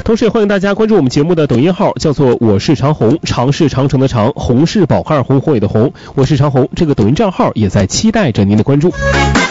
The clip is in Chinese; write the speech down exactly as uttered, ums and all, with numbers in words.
同时也欢迎大家关注我们节目的抖音号，叫做我是长虹，长是长城的长，红是宝盖红火野的红，我是长虹，这个抖音账号也在期待着您的关注。